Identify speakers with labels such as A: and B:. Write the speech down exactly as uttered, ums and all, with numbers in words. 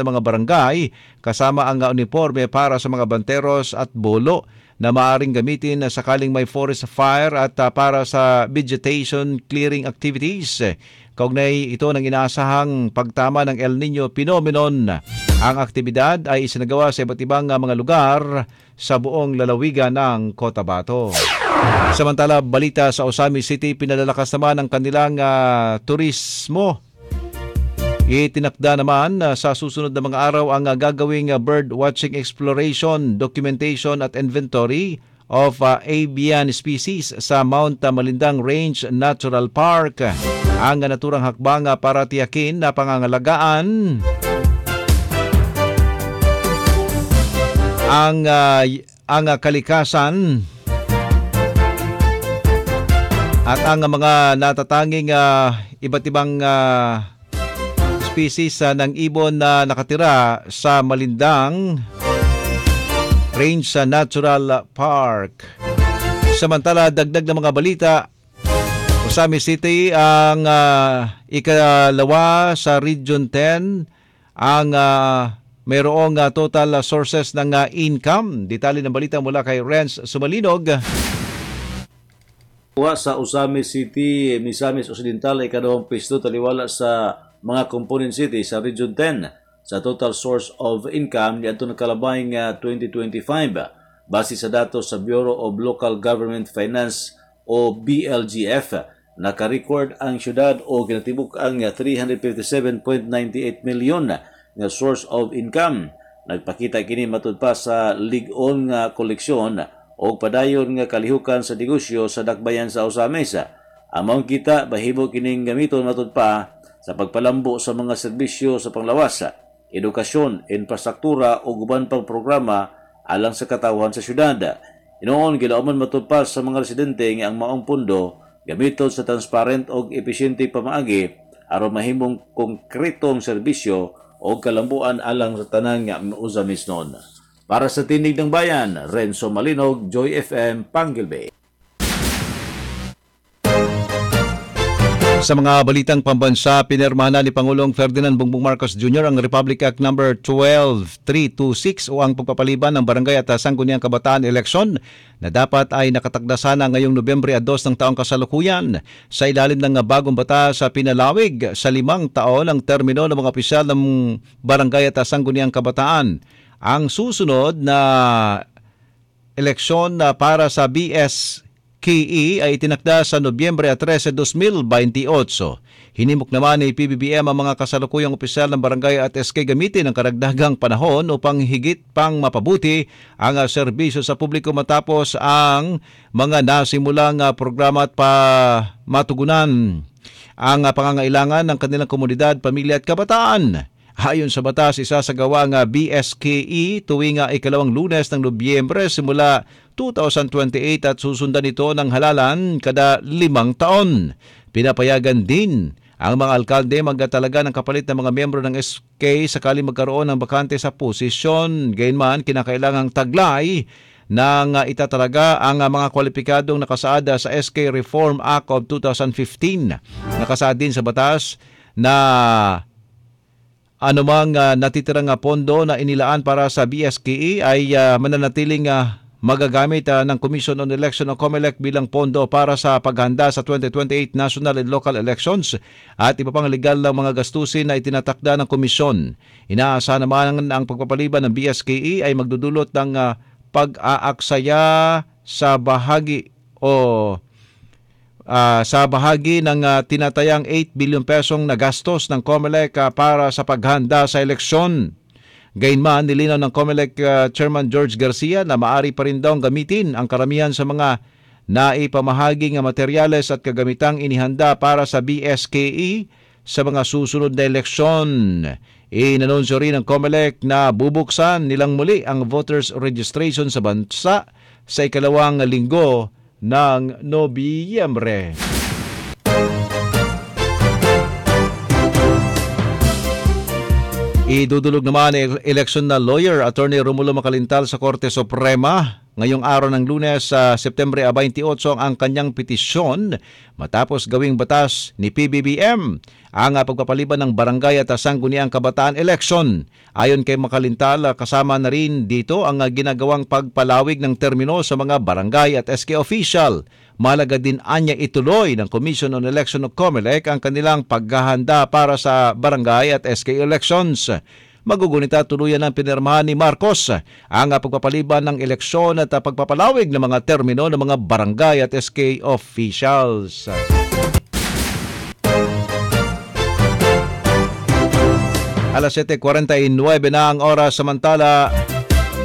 A: mga barangay kasama ang uh, uniforme para sa mga banteros at bolo na maaaring gamitin na sakaling may forest fire at uh, para sa vegetation clearing activities. Kaugnay ito ng inaasahang pagtama ng El Nino phenomenon. Ang aktibidad ay isinagawa sa iba't ibang uh, mga lugar sa buong lalawigan ng Cotabato. Samantala, balita sa Osami City, pinalalakas naman ang kanilang uh, turismo. Itinakda naman uh, sa susunod na mga araw ang uh, gagawing uh, bird watching exploration, documentation at inventory of uh, avian species sa Mount Malindang Range Natural Park. Ang uh, naturang hakbang uh, para tiyakin na pangangalagaan ang uh, ang uh, kalikasan at ang uh, mga natatanging uh, iba't ibang uh, species uh, ng ibon na nakatira sa Malindang Range Natural Park. Samantala, dagdag na mga balita, Osami City ang uh, ikalawa sa Region ten ang uh, mayroong uh, total sources ng uh, income. Detalye ng balita mula kay Renz Sumalinog.
B: Sa Osami City, Misamis Occidental ay kadawang pisto taliwala sa mga component city sa Region ten sa total source of income niadto nakalabay nga twenty twenty-five base sa datos sa Bureau of Local Government Finance o B L G F. Naka-record ang syudad o ginatibuk ang three hundred fifty-seven point nine eight million nga source of income. Nagpakita kini matud pa sa lig-on nga koleksyon o padayon nga kalihukan sa negosyo sa dakbayan sa Osamis. Among kita bahimo kining gamiton matud pa sa pagpalambo sa mga serbisyo sa panglawas, edukasyon, infrastruktura o guban pang programa alang sa katawhan sa syudad. Inoon gilauman matupad sa mga residente nga ang maong pundo gamiton sa transparent o epesyente pamaagi aron mahimong konkretong serbisyo o kalambuan alang sa tanang nga Osamis noon. Para sa Tinig ng Bayan, Renzo Malinog, Joy F M, Panggilbay.
A: Sa mga balitang pambansa, pinirmahan ni Pangulong Ferdinand Bongbong Marcos Junior ang Republic Act number twelve three twenty-six o ang pagpapaliban ng barangay at sangguniang kabataan eleksyon na dapat ay nakatagdasan na ngayong Nobyembre two ng taong kasalukuyan. Sa ilalim ng bagong batas sa pinalawig sa limang taon ang termino ng mga opisyal ng barangay at sangguniang kabataan. Ang susunod na eleksyon para sa B S K E ay itinakda sa Nobyembre thirteen, twenty twenty-eight. Hinimok naman ni P B B M ang mga kasalukuyang opisyal ng barangay at S K gamitin ang karagdagang panahon upang higit pang mapabuti ang serbisyo sa publiko matapos ang mga nasimulang programa at pa matugunan ang pangangailangan ng kanilang komunidad, pamilya at kabataan. Ayon sa batas, isasagawa ang B S K E tuwing ikalawang Lunes ng Nobyembre simula two thousand twenty-eight at susundan ito ng halalan kada limang taon. Pinapayagan din ang mga alkalde magtatalaga ng kapalit ng mga miyembro ng S K sakali magkaroon ng bakante sa posisyon. Gayunman, kinakailangang taglay nang itatalaga ang mga kwalipikadong nakasaada sa S K Reform Act of two thousand fifteen. Nakasaad din sa batas na anumang uh, natitirang uh, pondo na inilaan para sa B S K E ay uh, mananatiling uh, magagamit uh, ng Commission on Election o COMELEC bilang pondo para sa paghanda sa twenty twenty-eight national and local elections at iba pang legal na mga gastusin na itinatakda ng komisyon. Inaasahan naman ang pagpapaliban ng B S K E ay magdudulot ng uh, pag-aaksaya sa bahagi o Uh, sa bahagi ng uh, tinatayang eight billion pesong na gastos ng COMELEC uh, para sa paghanda sa eleksyon. Gayunman, nilinaw ng COMELEC uh, Chairman George Garcia na maaari pa rin daw gamitin ang karamihan sa mga naipamahaging materyales at kagamitang inihanda para sa B S K E sa mga susunod na eleksyon. Inanunsyo rin ng COMELEC na bubuksan nilang muli ang voters registration sa bansa sa ikalawang linggo ng Nobyembre. Idudulog naman ang eleksyon na lawyer, Attorney Romulo Macalintal sa Korte Suprema ngayong araw ng Lunes sa September twenty-eight ang kanyang petisyon matapos gawing batas ni P B B M ang uh, pagpapaliban ng barangay at sangguniang kabataan election. Ayon kay Makalintal, uh, kasama na rin dito ang uh, ginagawang pagpalawig ng termino sa mga barangay at S K official. Malaga din anya ituloy ng Commission on Election of COMELEC ang kanilang paghahanda para sa barangay at S K elections. Magugunita tuluyan ng pinirmahan ni Marcos ang pagpapaliban ng eleksyon at pagpapalawig ng mga termino ng mga barangay at S K officials. Alas siyete forty-nine na ang oras, samantala